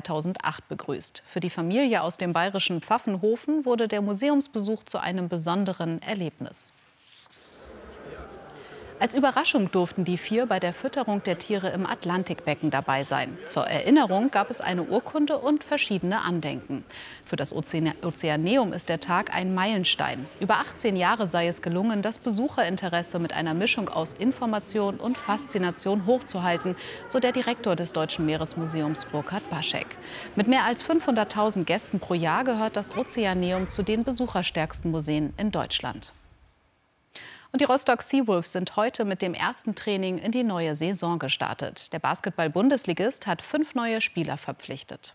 2008 begrüßt. Für die Familie aus dem bayerischen Pfaffenhofen wurde der Museumsbesuch zu einem besonderen Erlebnis. Als Überraschung durften die 4 bei der Fütterung der Tiere im Atlantikbecken dabei sein. Zur Erinnerung gab es eine Urkunde und verschiedene Andenken. Für das Ozeaneum ist der Tag ein Meilenstein. Über 18 Jahre sei es gelungen, das Besucherinteresse mit einer Mischung aus Information und Faszination hochzuhalten, so der Direktor des Deutschen Meeresmuseums Burkhard Baschek. Mit mehr als 500.000 Gästen pro Jahr gehört das Ozeaneum zu den besucherstärksten Museen in Deutschland. Und die Rostock Seawolves sind heute mit dem ersten Training in die neue Saison gestartet. Der Basketball-Bundesligist hat 5 neue Spieler verpflichtet.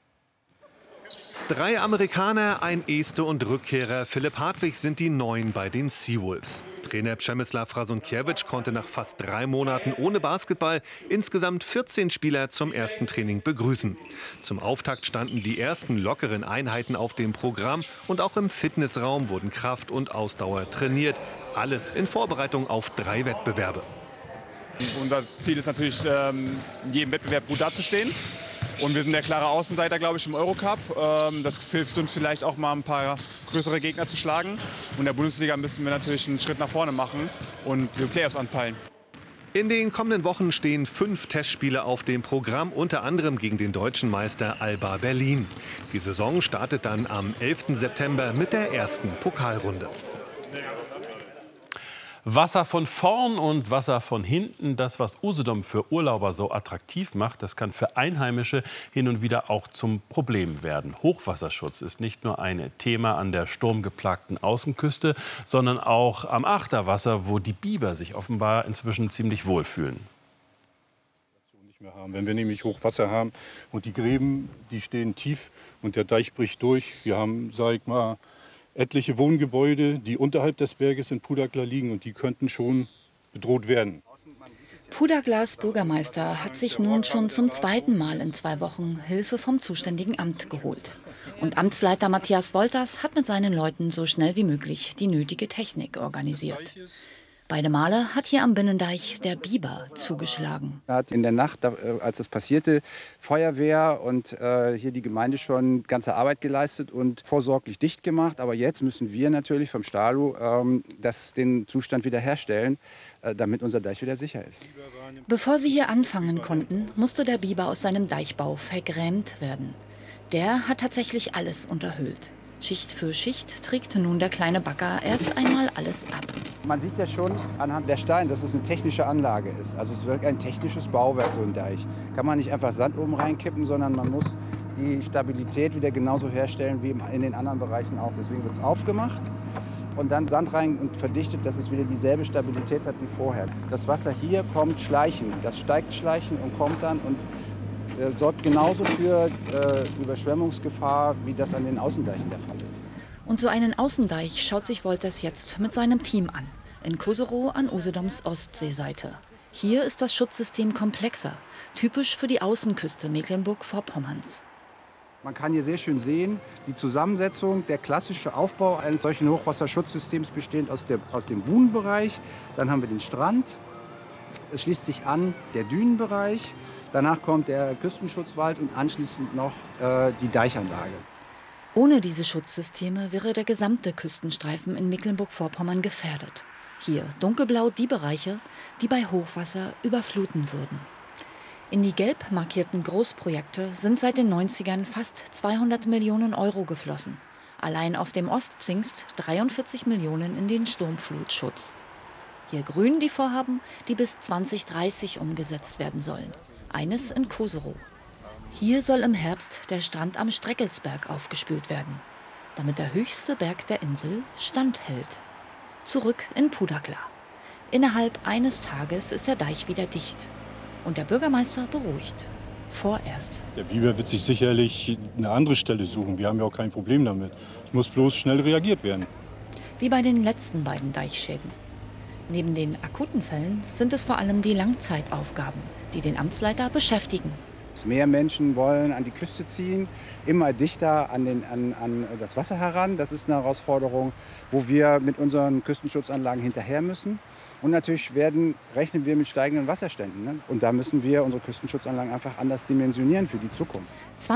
3 Amerikaner, ein Este und Rückkehrer. Philipp Hartwig sind die Neuen bei den Seawolves. Trainer Przemysław Rasunkiewicz konnte nach fast 3 Monaten ohne Basketball insgesamt 14 Spieler zum ersten Training begrüßen. Zum Auftakt standen die ersten lockeren Einheiten auf dem Programm und auch im Fitnessraum wurden Kraft und Ausdauer trainiert. Alles in Vorbereitung auf 3 Wettbewerbe. Unser Ziel ist natürlich, in jedem Wettbewerb gut dazustehen. Und wir sind der klare Außenseiter, glaube ich, im Eurocup. Das hilft uns vielleicht auch mal ein paar größere Gegner zu schlagen. Und in der Bundesliga müssen wir natürlich einen Schritt nach vorne machen und die Playoffs anpeilen. In den kommenden Wochen stehen 5 Testspiele auf dem Programm, unter anderem gegen den deutschen Meister Alba Berlin. Die Saison startet dann am 11. September mit der ersten Pokalrunde. Wasser von vorn und Wasser von hinten, das, was Usedom für Urlauber so attraktiv macht, das kann für Einheimische hin und wieder auch zum Problem werden. Hochwasserschutz ist nicht nur ein Thema an der sturmgeplagten Außenküste, sondern auch am Achterwasser, wo die Biber sich offenbar inzwischen ziemlich wohlfühlen. Wenn wir nämlich Hochwasser haben und die Gräben, die stehen tief und der Deich bricht durch. Wir haben, sag ich mal, etliche Wohngebäude, die unterhalb des Berges in Pudagla liegen und die könnten schon bedroht werden. Pudaglas Bürgermeister hat sich nun schon zum 2. Mal in 2 Wochen Hilfe vom zuständigen Amt geholt. Und Amtsleiter Matthias Wolters hat mit seinen Leuten so schnell wie möglich die nötige Technik organisiert. Beide Male hat hier am Binnendeich der Biber zugeschlagen. Da hat in der Nacht, als das passierte, Feuerwehr und hier die Gemeinde schon ganze Arbeit geleistet und vorsorglich dicht gemacht. Aber jetzt müssen wir natürlich vom Stalu den Zustand wiederherstellen, damit unser Deich wieder sicher ist. Bevor sie hier anfangen konnten, musste der Biber aus seinem Deichbau vergrämt werden. Der hat tatsächlich alles unterhöhlt. Schicht für Schicht trägt nun der kleine Bagger erst einmal alles ab. Man sieht ja schon anhand der Steine, dass es eine technische Anlage ist. Also es wird ein technisches Bauwerk, so ein Deich. Kann man nicht einfach Sand oben reinkippen, sondern man muss die Stabilität wieder genauso herstellen wie in den anderen Bereichen auch. Deswegen wird es aufgemacht und dann Sand rein und verdichtet, dass es wieder dieselbe Stabilität hat wie vorher. Das Wasser hier kommt schleichend. Das steigt schleichend und kommt dann und sorgt genauso für Überschwemmungsgefahr, wie das an den Außendeichen der Fall ist. Und so einen Außendeich schaut sich Wolters jetzt mit seinem Team an. In Koserow an Usedoms Ostseeseite. Hier ist das Schutzsystem komplexer, typisch für die Außenküste Mecklenburg-Vorpommerns. Man kann hier sehr schön sehen, die Zusammensetzung, der klassische Aufbau eines solchen Hochwasserschutzsystems besteht aus dem Buhnenbereich. Dann haben wir den Strand. Es schließt sich an der Dünenbereich. Danach kommt der Küstenschutzwald und anschließend noch die Deichanlage. Ohne diese Schutzsysteme wäre der gesamte Küstenstreifen in Mecklenburg-Vorpommern gefährdet. Hier dunkelblau die Bereiche, die bei Hochwasser überfluten würden. In die gelb markierten Großprojekte sind seit den 90ern fast 200 Millionen Euro geflossen. Allein auf dem Ostzingst 43 Millionen in den Sturmflutschutz. Hier grün die Vorhaben, die bis 2030 umgesetzt werden sollen. Eines in Koserow. Hier soll im Herbst der Strand am Streckelsberg aufgespült werden, damit der höchste Berg der Insel standhält. Zurück in Pudagla. Innerhalb eines Tages ist der Deich wieder dicht. Und der Bürgermeister beruhigt. Vorerst. Der Biber wird sich sicherlich eine andere Stelle suchen. Wir haben ja auch kein Problem damit. Es muss bloß schnell reagiert werden. Wie bei den letzten beiden Deichschäden. Neben den akuten Fällen sind es vor allem die Langzeitaufgaben, die den Amtsleiter beschäftigen. Mehr Menschen wollen an die Küste ziehen, immer dichter an das Wasser heran. Das ist eine Herausforderung, wo wir mit unseren Küstenschutzanlagen hinterher müssen. Und natürlich rechnen wir mit steigenden Wasserständen. Ne? Und da müssen wir unsere Küstenschutzanlagen einfach anders dimensionieren für die Zukunft.